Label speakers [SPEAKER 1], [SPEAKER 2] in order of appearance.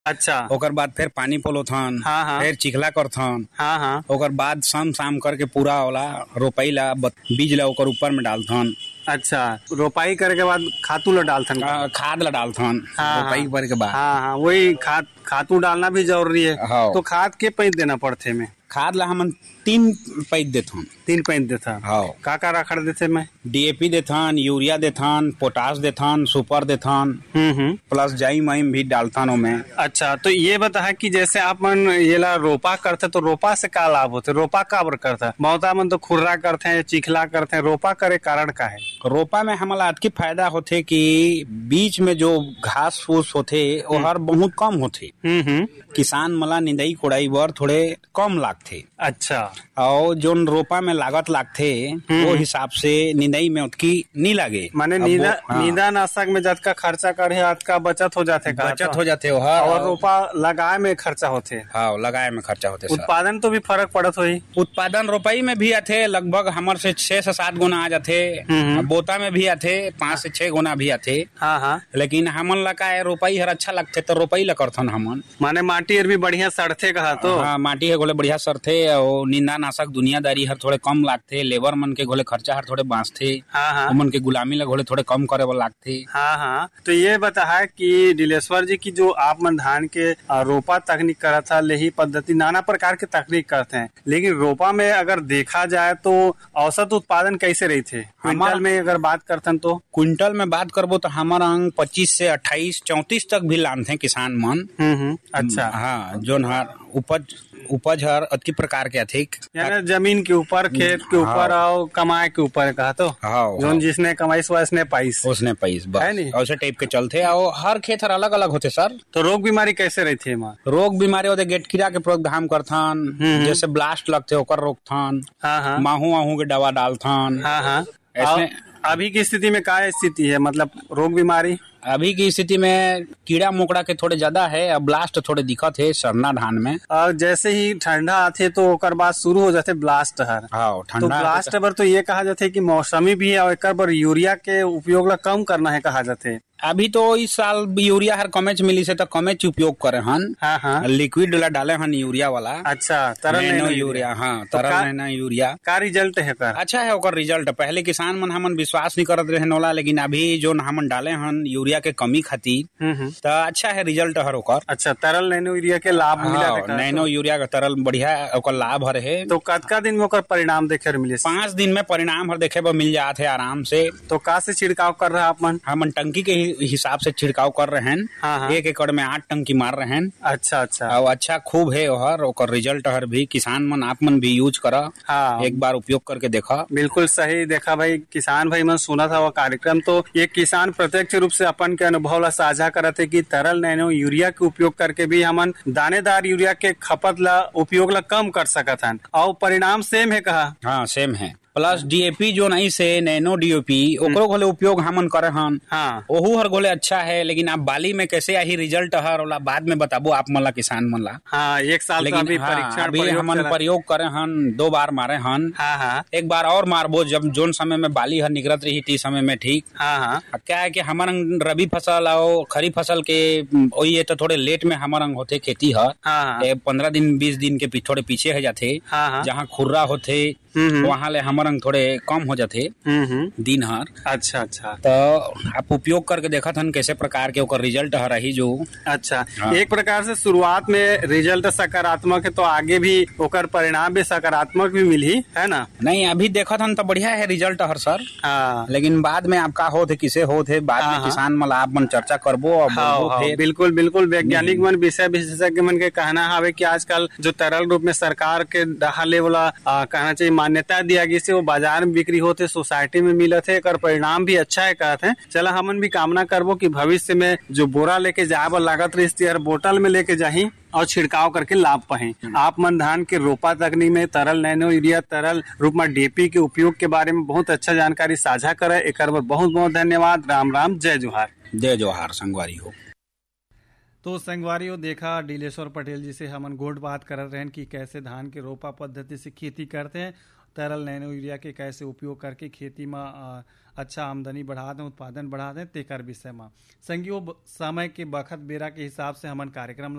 [SPEAKER 1] अच्छा।
[SPEAKER 2] ओकर बाद फिर पानी पलोथन,
[SPEAKER 1] हाँ हाँ।
[SPEAKER 2] फिर चिखला करथन।
[SPEAKER 1] हाँ हाँ।
[SPEAKER 2] ओकर बाद शाम करके पूरा ओला रोपाई ला बीज ला ओकर ऊपर में डालथन।
[SPEAKER 1] अच्छा, रोपाई करे के बाद खातू ला डालथन।
[SPEAKER 2] खाद ला डालथन।
[SPEAKER 1] हाँ
[SPEAKER 2] रोपाई करे के बाद
[SPEAKER 1] हाँ, वही खातू डालना भी जरूरी है।
[SPEAKER 2] हाँ।
[SPEAKER 1] तो खाद के पैद देना पड़थे में?
[SPEAKER 2] खाद ला हमन 3 पैद देथन।
[SPEAKER 1] 3 पैद देथा।
[SPEAKER 2] हाँ।
[SPEAKER 1] का रखड़ देथे में?
[SPEAKER 2] डीएपी देथन, यूरिया देथन, पोटास देथन, सुपर देथन, प्लस जाइम वाइम भी डालथन ओमे।
[SPEAKER 1] अच्छा, तो ये बता कि जैसे आप मन ये ला रोपा करते तो रोपा से का लाभ होते? रोपा काबर करता? बहुता मन तो खुर्रा करते, चिखला करते, रोपा करे कारण का है?
[SPEAKER 2] रोपा में हमला अतकी फायदा होथे कि बीच में जो घास फूस होथे वो हर बहुत कम होथे। किसान मला निंदाई कोड़ाई बर थोड़े कम लागथे।
[SPEAKER 1] अच्छा।
[SPEAKER 2] और जो रोपा में लागत लागथे वो हिसाब से निंदाई में उतकी नहीं लागे।
[SPEAKER 1] माने नींदा नाशक में जतका खर्चा करे अतका बचत हो जाथे।
[SPEAKER 2] बचत हो जाथे
[SPEAKER 1] और रोपा लगाए में खर्चा होथे।
[SPEAKER 2] हाँ, लगाए में खर्चा होथे।
[SPEAKER 1] उत्पादन तो भी फर्क पड़त होही।
[SPEAKER 2] उत्पादन रोपाई में भी आथे लगभग हमर से 6 से 7 गुना आ जाथे। बोता में भी आथे 5 से 6 गुना भी आथे।
[SPEAKER 1] हाँ हाँ।
[SPEAKER 2] लेकिन हमन ला का रोपाई हर अच्छा लगथे तो रोपाई ला करथन हमन।
[SPEAKER 1] माने माटी हर भी बढ़िया सड़थे कहा तो?
[SPEAKER 2] हाँ, माटी है गोले बढ़िया सड़थे और निंदा नाशक दुनियादारी हर थोड़े कम लागथे। लेबर मन के गोले खर्चा हर थोड़े बाँचथे।
[SPEAKER 1] हाँ हाँ।
[SPEAKER 2] मन के गुलामी ला गोले थोड़े कम करे वाला लागथे।
[SPEAKER 1] हाँ हाँ। तो ये बता कि दिलेश्वर जी की जो आप मन धान के रोपा तकनीक करत था, लेही पद्धति नाना प्रकार के तकनीक करते हैं, लेकिन रोपा में अगर देखा जाए तो औसत उत्पादन कैसे रही थे? क्विंटल में अगर बात करते तो?
[SPEAKER 2] क्विंटल में बात करबो तो हमारा अंग 25 से 28 34 तक भी लानथे किसान मन।
[SPEAKER 1] अच्छा।
[SPEAKER 2] हाँ, जोन हर उपज हर अति प्रकार के अधिक
[SPEAKER 1] यानी जमीन के ऊपर, खेत के ऊपर और कमाए के ऊपर कहा तो?
[SPEAKER 2] हाँ,
[SPEAKER 1] जोन जिसने कमाई उसने पाइस
[SPEAKER 2] है नहीं, ऐसे टाइप के चलते। और हर खेत हर अलग अलग होते सर।
[SPEAKER 1] तो रोग बीमारी कैसे रहती है?
[SPEAKER 2] रोग बीमारी होते गेट कीड़ा के प्रोग्राम करथन, जैसे ब्लास्ट लगते ओकर रोकथन।
[SPEAKER 1] हाँ।
[SPEAKER 2] माहू आहू के दवा डालथन।
[SPEAKER 1] हाँ। अभी की स्थिति में क्या स्थिति है, मतलब रोग बीमारी?
[SPEAKER 2] अभी की स्थिति में कीड़ा मोकड़ा के थोड़े ज्यादा है, अब ब्लास्ट थोड़े दिक्कत है सरना धान में।
[SPEAKER 1] और जैसे ही ठंडा आते तो ओकर बाद शुरू हो जाते ब्लास्ट हर।
[SPEAKER 2] हाँ,
[SPEAKER 1] तो ब्लास्ट बर तो ये कहा जाते कि मौसमी भी है और एक बार यूरिया के उपयोग ला कम करना है कहा जाते।
[SPEAKER 2] अभी तो इस साल यूरिया हर कमेच मिली से तो कमेच उपयोग करे हन।
[SPEAKER 1] हाँ।
[SPEAKER 2] लिक्विड वाला डाले हन यूरिया वाला।
[SPEAKER 1] अच्छा, तरल नैनो यूरिया।
[SPEAKER 2] हाँ, तरल नैनो यूरिया
[SPEAKER 1] का रिजल्ट है कर?
[SPEAKER 2] अच्छा है ओकर रिजल्ट। पहले किसान मन हमन विश्वास नहीं करत रहे नोला, लेकिन अभी जो हमन डाले हन यूरिया के कमी खातिर तो अच्छा है रिजल्ट हर ओकर।
[SPEAKER 1] अच्छा, तरल नैनो यूरिया के लाभ मिला?
[SPEAKER 2] नैनो यूरिया का तरल बढ़िया ओकर लाभ हर है।
[SPEAKER 1] तो कतका दिन में ओकर परिणाम देखे मिले?
[SPEAKER 2] 5 दिन में परिणाम हर देखे पर मिल जाते है आराम से।
[SPEAKER 1] तो का से छिड़काव कर रहा आप मन?
[SPEAKER 2] हमन टंकी के हिसाब से छिड़काव कर रहे हैं।
[SPEAKER 1] हाँ।
[SPEAKER 2] 1 एकड़ में 8 टंकी मार रहे हैं।
[SPEAKER 1] अच्छा।
[SPEAKER 2] और अच्छा खूब है हर ओकर रिजल्ट हर भी। किसान मन आप मन भी यूज करा।
[SPEAKER 1] हाँ।
[SPEAKER 2] एक बार उपयोग करके देखा।
[SPEAKER 1] बिल्कुल सही देखा भाई, किसान भाई मन सुना था वो कार्यक्रम। तो ये किसान प्रत्यक्ष रूप से अपन के अनुभव ला साझा करते कि तरल नैनो यूरिया के उपयोग करके भी हमन दानेदार यूरिया के खपत ला उपयोग ला कम कर सकत हन और परिणाम सेम है कहा?
[SPEAKER 2] हाँ, सेम है। प्लस डीएपी जो नहीं से नैनो डीएपी ओकरो गोले उपयोग हमन करे हन।
[SPEAKER 1] हाँ।
[SPEAKER 2] ओहू हर गोले अच्छा है, लेकिन आप बाली में कैसे आई रिजल्ट हर ओला बाद में बताबो आप मन ला, किसान मन ला।
[SPEAKER 1] हाँ, 1 साल
[SPEAKER 2] लेकिन
[SPEAKER 1] अभी परीक्षण
[SPEAKER 2] अभी हमन प्रयोग करे हन, 2 बार मारे हन।
[SPEAKER 1] हाँ।
[SPEAKER 2] एक बार और मारबो जब जोन समय में बाली हर निकलत रही ती समय में। ठीक।
[SPEAKER 1] हाँ।
[SPEAKER 2] क्या है कि हमार रबी फसल और खरीफ फसल के वही है तो थोड़े लेट में हमार अंग होते खेती हर। 15 दिन 20 दिन के थोड़े पीछे है जाते। जहाँ खुर्रा होते वहाँ ले हमार अंग थोड़े कम हो जाते दिन हर।
[SPEAKER 1] अच्छा।
[SPEAKER 2] तो आप उपयोग करके देखा था कैसे प्रकार के ओकर रिजल्ट हर रही जो।
[SPEAKER 1] अच्छा। हाँ। एक प्रकार से शुरुआत में रिजल्ट सकारात्मक है तो आगे भी ओकर परिणाम भी सकारात्मक भी मिली है ना? नहीं,
[SPEAKER 2] अभी देखा था तो बढ़िया है रिजल्ट हर सर।
[SPEAKER 1] हाँ।
[SPEAKER 2] लेकिन बाद में आपका होते किसे होते बाद में किसान मन आप मन चर्चा करबो।
[SPEAKER 1] बिल्कुल वैज्ञानिक मन विषय विशेषज्ञ मन के कहना है कि आजकल जो तरल रूप में सरकार के डाले वाला कहना चाहिए मान्यता दिया गई से वो बाजार में बिक्री होते, सोसाइटी में मिलत है, कर परिणाम भी अच्छा है कहते हैं। चला हमन भी कामना करबो कि भविष्य में जो बोरा लेके जाए बर लागत रही हर बोतल में लेके जाही और छिड़काव करके लाभ पाए। आप मन धान के रोपा तकनीक में तरल नैनो यूरिया तरल रूप में डीएपी के उपयोग के बारे में बहुत अच्छा जानकारी साझा करे। एक बार बहुत धन्यवाद। राम, जय जोहार।
[SPEAKER 2] जय जोहार संगवारी हो।
[SPEAKER 1] तो संगवारियों देखा दिलेश्वर पटेल जी से हमन गोट बात कर रहे हैं कि कैसे धान के रोपा पद्धति से खेती करते हैं, तरल नैनो यूरिया के कैसे उपयोग करके खेती में अच्छा आमदनी बढ़ा दें, उत्पादन बढ़ा दें, तेकर विषय में संगियो समय के बखत बेरा के हिसाब से हमन कार्यक्रम